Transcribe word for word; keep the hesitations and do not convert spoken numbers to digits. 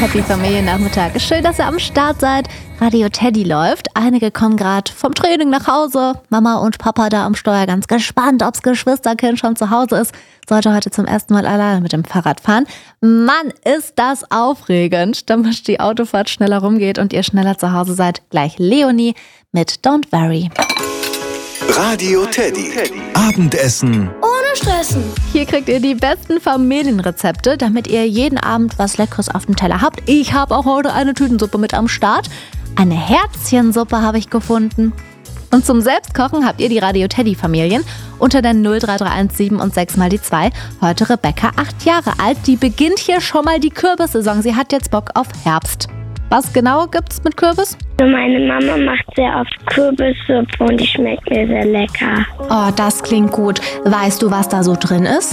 Happy Familiennachmittag. Schön, dass ihr am Start seid. Radio Teddy läuft. Einige kommen gerade vom Training nach Hause. Mama und Papa da am Steuer ganz gespannt, ob's Geschwisterkind schon zu Hause ist. Sollte heute zum ersten Mal alleine mit dem Fahrrad fahren. Mann, ist das aufregend. Damit die Autofahrt schneller rumgeht und ihr schneller zu Hause seid. Gleich Leonie mit Don't Worry. Radio Teddy. Abendessen ohne Stressen. Hier kriegt ihr die besten Familienrezepte, damit ihr jeden Abend was Leckeres auf dem Teller habt. Ich habe auch heute eine Tütensuppe mit am Start. Eine Herzchensuppe habe ich gefunden. Und zum Selbstkochen habt ihr die Radio Teddy Familien unter der null drei drei eins sieben und sechs mal die zwei. Heute Rebecca, acht Jahre alt. Die beginnt hier schon mal die Kürbissaison. Sie hat jetzt Bock auf Herbst. Was genau gibt's mit Kürbis? Meine Mama macht sehr oft Kürbissuppe und die schmeckt mir sehr lecker. Oh, das klingt gut. Weißt du, was da so drin ist?